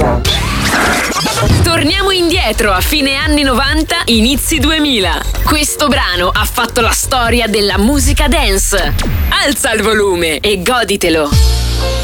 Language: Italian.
Torniamo indietro a fine anni 90, inizi 2000. Questo brano ha fatto la storia della musica dance. Alza il volume e goditelo.